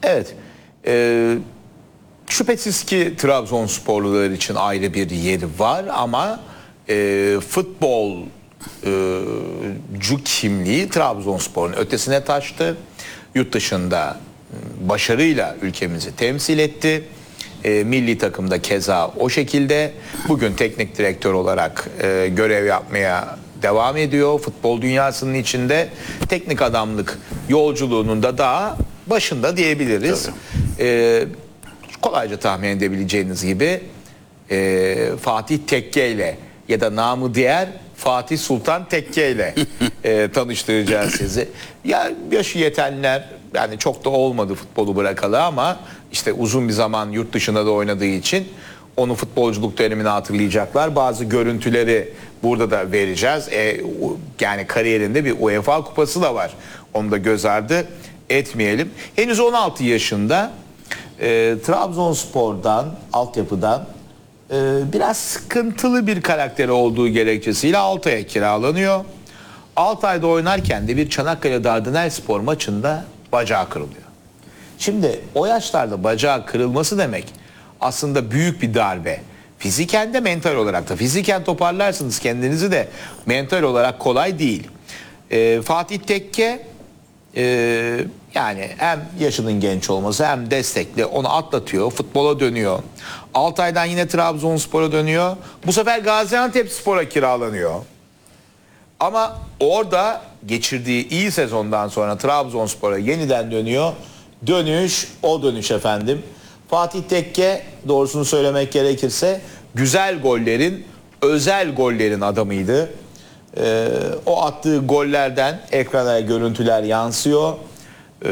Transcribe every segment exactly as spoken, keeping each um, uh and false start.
Evet. Ee, şüphesiz ki Trabzonsporlular için ayrı bir yeri var ama e, futbolcu kimliği Trabzonspor'un ötesine taştı. Yurt dışında başarıyla ülkemizi temsil etti. E, milli takımda keza o şekilde. Bugün teknik direktör olarak e, görev yapmaya devam ediyor. Futbol dünyasının içinde teknik adamlık yolculuğunun da daha başında diyebiliriz. E, kolayca tahmin edebileceğiniz gibi e, Fatih Tekke ile ya da namı diğer Fatih Sultan Tekke ile e, tanıştıracağız sizi. Ya yaşı yetenler, yani çok da olmadı futbolu bırakalı ama işte uzun bir zaman yurt dışında da oynadığı için onu futbolculuk dönemini hatırlayacaklar. Bazı görüntüleri burada da vereceğiz. E, yani kariyerinde bir UEFA kupası da var. Onu da göz ardı etmeyelim. Henüz on altı yaşında e, Trabzonspor'dan, altyapıdan e, biraz sıkıntılı bir karakteri olduğu gerekçesiyle Altay'a kiralanıyor. Altay'da oynarken de bir Çanakkale Dardanelspor maçında bacağı kırılıyor. Şimdi o yaşlarda bacağı kırılması demek aslında büyük bir darbe. Fiziken de mental olarak da. Fiziken toparlarsınız kendinizi de mental olarak kolay değil. Ee, Fatih Tekke e, yani hem yaşının genç olması hem destekli onu atlatıyor. Futbola dönüyor. Altay'dan yine Trabzonspor'a dönüyor. Bu sefer Gaziantepspor'a kiralanıyor. Ama orada geçirdiği iyi sezondan sonra Trabzonspor'a yeniden dönüyor. Dönüş o dönüş efendim. Fatih Tekke, doğrusunu söylemek gerekirse, güzel gollerin, özel gollerin adamıydı. Ee, o attığı gollerden ekrana görüntüler yansıyor. Ee,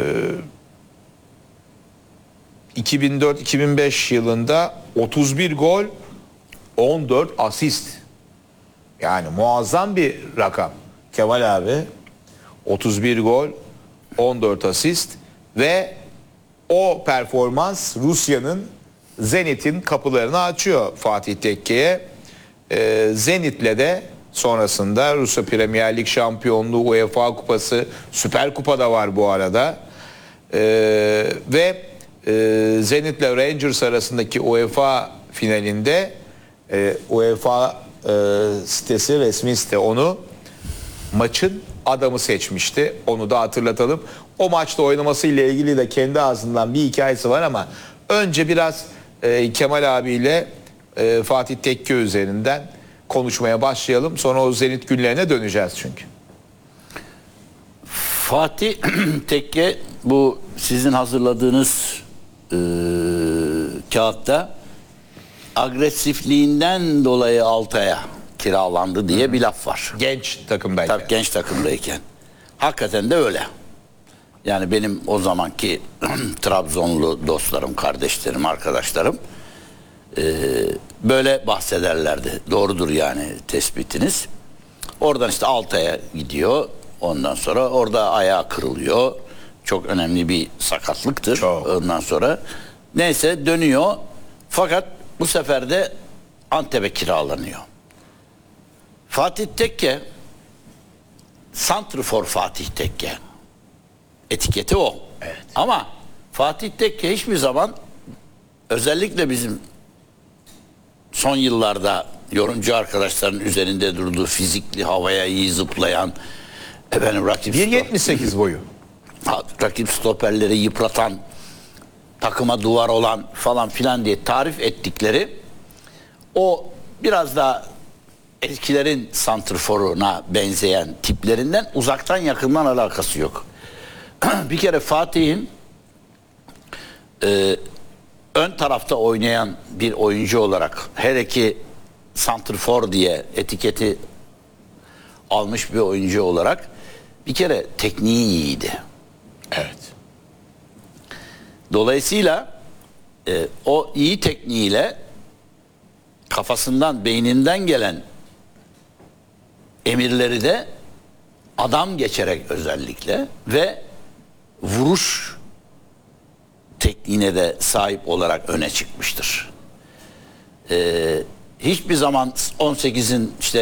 iki bin dört iki bin beş yılında otuz bir gol, on dört asist. Yani muazzam bir rakam. Kemal abi otuz bir gol, on dört asist ve o performans Rusya'nın Zenit'in kapılarını açıyor Fatih Tekke'ye. Ee, Zenit'le de sonrasında Rusya Premier Lig şampiyonluğu, UEFA kupası, Süper Kupa da var bu arada. Ee, ve e, Zenit'le Rangers arasındaki UEFA finalinde e, UEFA e, sitesi, resmi site onu maçın adamı seçmişti. Onu da hatırlatalım. O maçta oynaması ile ilgili de kendi ağzından bir hikayesi var ama önce biraz e, Kemal abiyle e, Fatih Tekke üzerinden konuşmaya başlayalım. Sonra o Zenit günlerine döneceğiz çünkü. Fatih Tekke, bu sizin hazırladığınız e, kağıtta agresifliğinden dolayı Altay'a kiralandı diye bir laf var. Genç takımdayken. Tabii genç takımdayken. Hakikaten de öyle. Yani benim o zamanki Trabzonlu dostlarım, kardeşlerim, arkadaşlarım e, böyle bahsederlerdi. Doğrudur yani tespitiniz. Oradan işte Altay'a gidiyor. Ondan sonra orada ayağı kırılıyor. Çok önemli bir sakatlıktır. Çok. Ondan sonra neyse dönüyor. Fakat bu sefer de Antep'e kiralanıyor. Fatih Tekke, Santrfor Fatih Tekke. Etiketi o. Evet. Ama Fatih Tekke hiçbir zaman, özellikle bizim son yıllarda yorumcu arkadaşların üzerinde durduğu fizikli, havaya iyi zıplayan, efendim rakip bir yetmiş sekiz boyu. rakip stoperleri yıpratan, takıma duvar olan falan filan diye tarif ettikleri o biraz da eskilerin santrforuna benzeyen tiplerinden uzaktan yakından alakası yok. Bir kere Fatih'in e, ön tarafta oynayan bir oyuncu olarak, hele ki santrfor diye etiketi almış bir oyuncu olarak bir kere tekniği iyiydi. Evet. Dolayısıyla e, o iyi tekniğiyle kafasından, beyninden gelen emirleri de adam geçerek özellikle ve vuruş tekniğine de sahip olarak öne çıkmıştır. Ee, hiçbir zaman on sekizin işte